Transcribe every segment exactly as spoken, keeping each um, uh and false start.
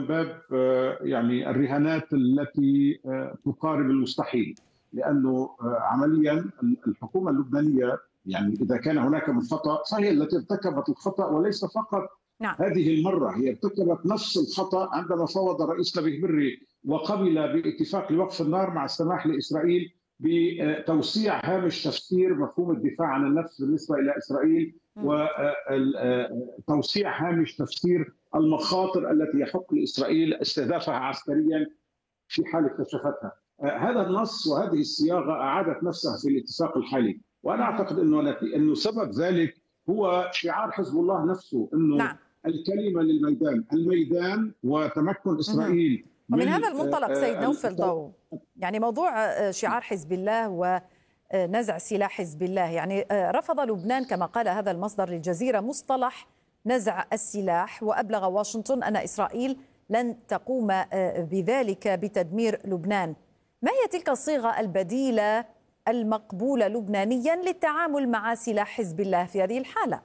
من باب يعني الرهانات التي تقارب المستحيل، لأنه عمليا الحكومة اللبنانية يعني إذا كان هناك من خطأ فهي التي ارتكبت الخطأ، وليس فقط نعم. هذه المرة هي ارتكبت نفس الخطأ عندما فوض الرئيس نبيه بري وقبل باتفاق لوقف النار مع السماح لإسرائيل بتوسيع هامش تفسير مفهوم الدفاع عن النفس بالنسبة إلى إسرائيل، وتوسيع هامش تفسير المخاطر التي يحق لإسرائيل استهدافها عسكريا في حال اكتشفتها. هذا النص وهذه الصياغة أعادت نفسها في الاتفاق الحالي، وأنا أعتقد أنه أنه سبب ذلك هو شعار حزب الله نفسه، أنه نعم. الكلمة للميدان، الميدان وتمكن إسرائيل. ومن هذا المنطلق سيد نوفل ضو، يعني موضوع شعار حزب الله ونزع سلاح حزب الله، يعني رفض لبنان كما قال هذا المصدر للجزيرة مصطلح نزع السلاح، وأبلغ واشنطن أن إسرائيل لن تقوم بذلك بتدمير لبنان. ما هي تلك الصيغة البديلة المقبولة لبنانيا للتعامل مع سلاح حزب الله في هذه الحالة؟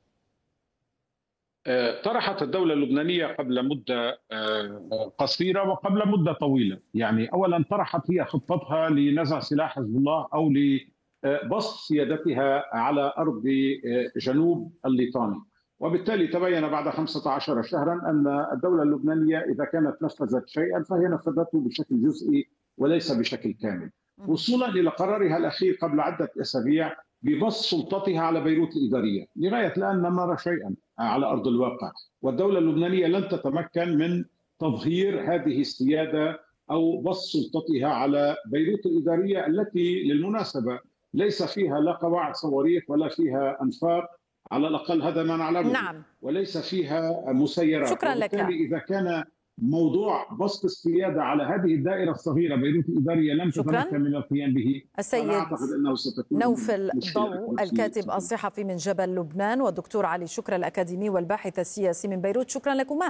طرحت الدولة اللبنانية قبل مدة قصيرة وقبل مدة طويلة، يعني أولا طرحت هي خطتها لنزع سلاح حزب الله أو لبسط سيادتها على أرض جنوب الليطاني، وبالتالي تبين بعد خمسة عشر شهرا أن الدولة اللبنانية إذا كانت نفذت شيئا فهي نفذته بشكل جزئي وليس بشكل كامل، وصولا إلى قرارها الأخير قبل عدة أسابيع ببسط سلطتها على بيروت الإدارية. لغاية الآن لم نرى شيئا على أرض الواقع، والدولة اللبنانية لن تتمكن من تظهير هذه السيادة أو بسط سلطتها على بيروت الإدارية التي للمناسبة ليس فيها لا قواعد صواريخ ولا فيها أنفاق، على الأقل هذا ما نعلمه، نعم. وليس فيها مسيرات. شكرا لك. إذا كان موضوع بسط السيادة على هذه الدائرة الصغيرة بيروت الإدارية لم تتمكن من القيام به، السيد نوفل ضو الكاتب الصحفي من جبل لبنان، والدكتور علي شكر الأكاديمي والباحث السياسي من بيروت، شكرا لكما.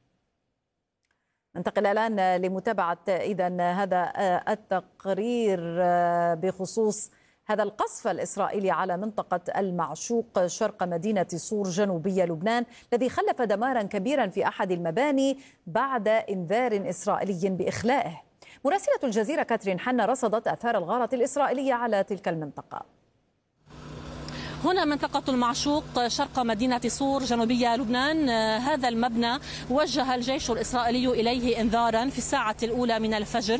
ننتقل الآن لمتابعة إذن هذا التقرير بخصوص هذا القصف الإسرائيلي على منطقة المعشوق شرق مدينة صور جنوبية لبنان، الذي خلف دمارا كبيرا في أحد المباني بعد إنذار إسرائيلي بإخلائه. مراسلة الجزيرة كاترين حنا رصدت آثار الغارة الإسرائيلية على تلك المنطقة. هنا منطقة المعشوق شرق مدينة صور جنوبية لبنان. هذا المبنى وجه الجيش الإسرائيلي إليه إنذارا في الساعة الأولى من الفجر،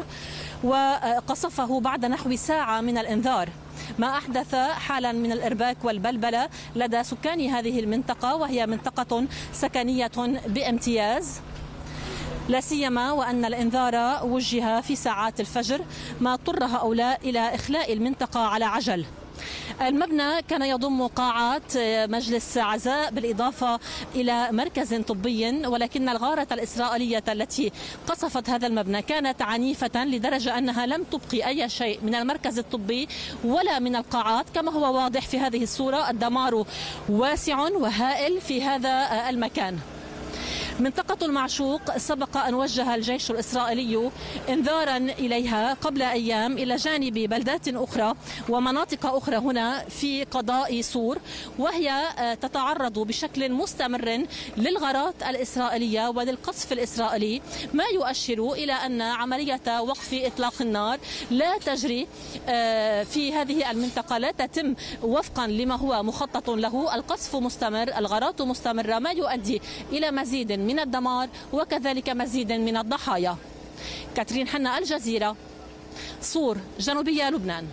وقصفه بعد نحو ساعة من الإنذار، ما أحدث حالا من الإرباك والبلبلة لدى سكان هذه المنطقة، وهي منطقة سكنية بامتياز، لا سيما وأن الإنذار وجه في ساعات الفجر، ما اضطر هؤلاء إلى إخلاء المنطقة على عجل. المبنى كان يضم قاعات مجلس عزاء بالإضافة إلى مركز طبي، ولكن الغارة الإسرائيلية التي قصفت هذا المبنى كانت عنيفة لدرجة أنها لم تبقي أي شيء من المركز الطبي ولا من القاعات، كما هو واضح في هذه الصورة. الدمار واسع وهائل في هذا المكان. منطقة المعشوق سبق أن وجه الجيش الإسرائيلي إنذارا إليها قبل أيام إلى جانب بلدات أخرى ومناطق أخرى هنا في قضاء صور، وهي تتعرض بشكل مستمر للغارات الإسرائيلية وللقصف الإسرائيلي، ما يؤشر إلى أن عملية وقف إطلاق النار لا تجري في هذه المنطقة، لا تتم وفقا لما هو مخطط له. القصف مستمر، الغارات مستمرة، ما يؤدي إلى مزيد من الدمار وكذلك مزيد من الضحايا. كاترين حنا، الجزيرة، صور جنوبية لبنان.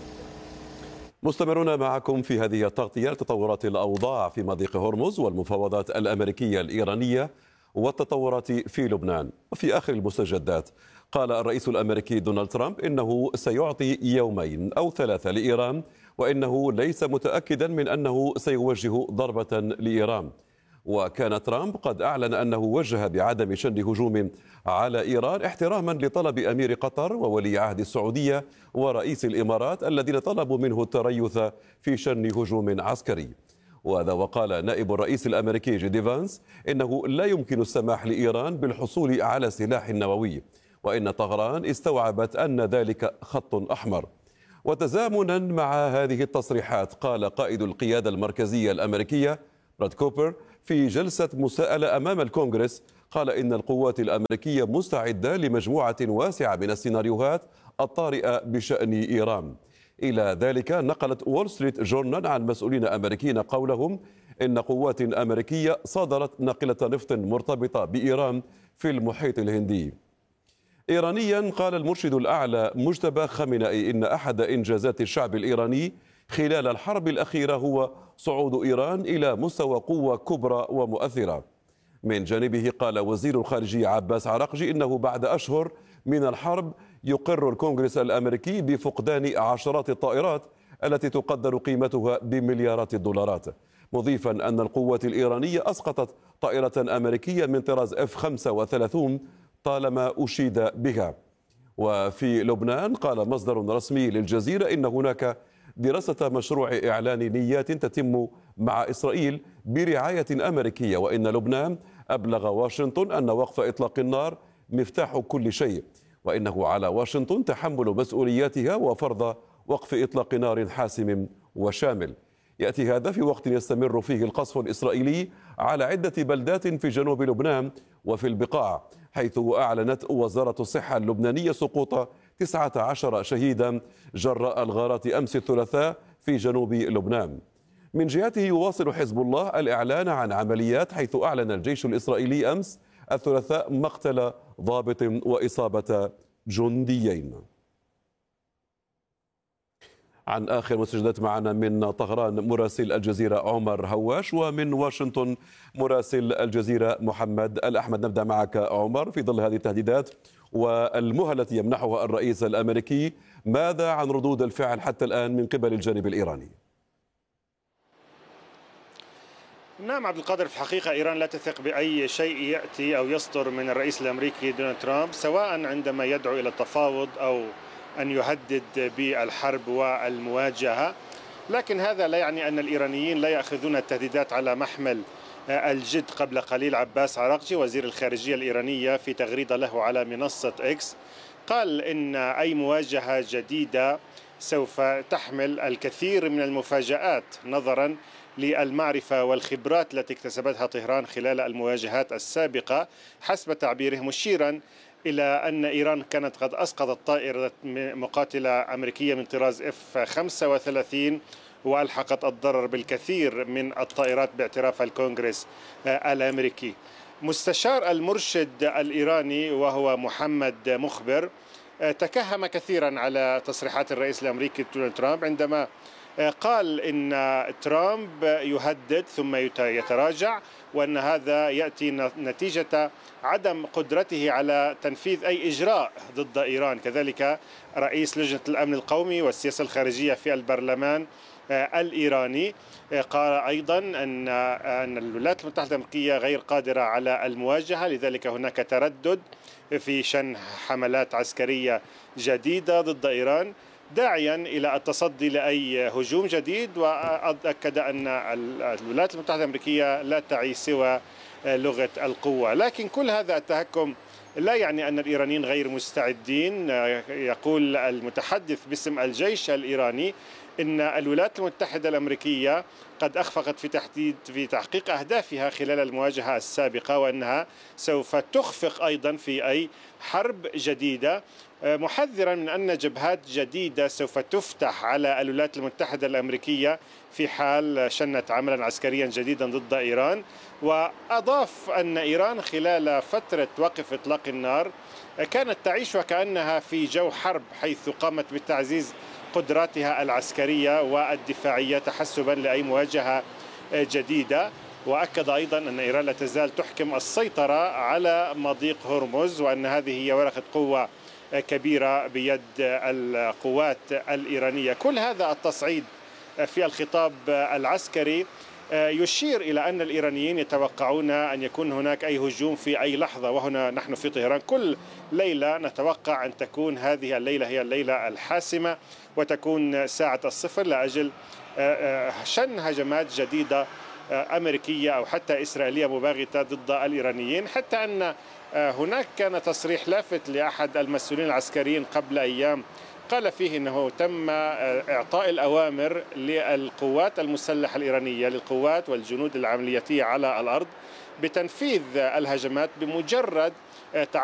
مستمرون معكم في هذه التغطية لتطورات الأوضاع في مضيق هرمز والمفاوضات الأمريكية الإيرانية والتطورات في لبنان. وفي آخر المستجدات قال الرئيس الأمريكي دونالد ترامب إنه سيعطي يومين أو ثلاثة لإيران، وإنه ليس متأكدا من أنه سيوجه ضربة لإيران. وكان ترامب قد أعلن أنه وجه بعدم شن هجوم على إيران احتراما لطلب أمير قطر وولي عهد السعودية ورئيس الإمارات الذين طلبوا منه التريث في شن هجوم عسكري. وهذا وقال نائب الرئيس الأمريكي جي دي فانس إنه لا يمكن السماح لإيران بالحصول على سلاح نووي، وإن طهران استوعبت أن ذلك خط أحمر. وتزامنا مع هذه التصريحات قال قائد القيادة المركزية الأمريكية براد كوبر في جلسة مساءلة أمام الكونغرس قال إن القوات الأمريكية مستعدة لمجموعة واسعة من السيناريوهات الطارئة بشأن إيران. إلى ذلك نقلت وول ستريت جورنال عن مسؤولين أمريكيين قولهم إن قوات أمريكية صادرت ناقلة نفط مرتبطة بإيران في المحيط الهندي. إيرانيا قال المرشد الأعلى مجتبى خامنئي إن أحد إنجازات الشعب الإيراني خلال الحرب الأخيرة هو صعود إيران إلى مستوى قوة كبرى ومؤثرة. من جانبه قال وزير الخارجية عباس عراقجي إنه بعد أشهر من الحرب يقر الكونغرس الأمريكي بفقدان عشرات الطائرات التي تقدر قيمتها بمليارات الدولارات، مضيفا أن القوات الإيرانية أسقطت طائرة أمريكية من طراز إف خمسة وثلاثين طالما أشيد بها. وفي لبنان قال مصدر رسمي للجزيرة إن هناك دراسة مشروع إعلان نيات تتم مع إسرائيل برعاية أمريكية، وإن لبنان أبلغ واشنطن أن وقف إطلاق النار مفتاح كل شيء، وإنه على واشنطن تحمل مسؤولياتها وفرض وقف إطلاق نار حاسم وشامل. يأتي هذا في وقت يستمر فيه القصف الإسرائيلي على عدة بلدات في جنوب لبنان وفي البقاع، حيث أعلنت وزارة الصحة اللبنانية سقوط تسعة عشر شهيدا جراء الغارات أمس الثلاثاء في جنوب لبنان. من جهته يواصل حزب الله الإعلان عن عمليات، حيث أعلن الجيش الإسرائيلي أمس الثلاثاء مقتل ضابط وإصابة جنديين. عن آخر مستجدات معنا من طهران مراسل الجزيرة عمر هواش، ومن واشنطن مراسل الجزيرة محمد الأحمد. نبدأ معك عمر. في ظل هذه التهديدات والمهلة التي يمنحها الرئيس الأمريكي، ماذا عن ردود الفعل حتى الآن من قبل الجانب الإيراني؟ نعم عبد القادر، في الحقيقة إيران لا تثق بأي شيء يأتي أو يصدر من الرئيس الأمريكي دونالد ترامب، سواء عندما يدعو إلى التفاوض أو أن يهدد بالحرب والمواجهة. لكن هذا لا يعني أن الإيرانيين لا يأخذون التهديدات على محمل الجد. قبل قليل عباس عراقجي وزير الخارجية الإيرانية في تغريدة له على منصة إكس قال إن أي مواجهة جديدة سوف تحمل الكثير من المفاجآت نظرا للمعرفة والخبرات التي اكتسبتها طهران خلال المواجهات السابقة، حسب تعبيره، مشيرا إلى أن إيران كانت قد أسقطت طائرة مقاتلة أمريكية من طراز إف خمسة وثلاثين وألحقت الضرر بالكثير من الطائرات باعتراف الكونغرس الأمريكي. مستشار المرشد الإيراني وهو محمد مخبر تكهم كثيرا على تصريحات الرئيس الأمريكي دونالد ترامب عندما قال إن ترامب يهدد ثم يتراجع، وأن هذا يأتي نتيجة عدم قدرته على تنفيذ أي إجراء ضد إيران. كذلك رئيس لجنة الأمن القومي والسياسة الخارجية في البرلمان الإيراني قال أيضا أن أن الولايات المتحدة الأمريكية غير قادرة على المواجهة، لذلك هناك تردد في شن حملات عسكرية جديدة ضد إيران، داعيا إلى التصدي لأي هجوم جديد. وأكد أن الولايات المتحدة الأمريكية لا تعي سوى لغة القوة. لكن كل هذا التهكم لا يعني أن الإيرانيين غير مستعدين. يقول المتحدث باسم الجيش الإيراني إن الولايات المتحدة الأمريكية قد أخفقت في تحديد في تحقيق أهدافها خلال المواجهة السابقة، وأنها سوف تخفق أيضا في أي حرب جديدة، محذرا من أن جبهات جديدة سوف تفتح على الولايات المتحدة الأمريكية في حال شنت عملا عسكريا جديدا ضد إيران. وأضاف أن إيران خلال فترة وقف إطلاق النار كانت تعيش وكأنها في جو حرب، حيث قامت بتعزيز قدراتها العسكرية والدفاعية تحسبا لأي مواجهة جديدة. وأكد أيضا أن إيران لا تزال تحكم السيطرة على مضيق هرمز، وأن هذه هي ورقة قوة كبيرة بيد القوات الإيرانية. كل هذا التصعيد في الخطاب العسكري يشير إلى أن الإيرانيين يتوقعون أن يكون هناك أي هجوم في أي لحظة. وهنا نحن في طهران كل ليلة نتوقع أن تكون هذه الليلة هي الليلة الحاسمة، وتكون ساعة الصفر لأجل شن هجمات جديدة أمريكية أو حتى إسرائيلية مباغتة ضد الإيرانيين. حتى أن هناك كان تصريح لافت لأحد المسؤولين العسكريين قبل أيام قال فيه أنه تم إعطاء الأوامر للقوات المسلحة الإيرانية، للقوات والجنود العملياتية على الأرض، بتنفيذ الهجمات بمجرد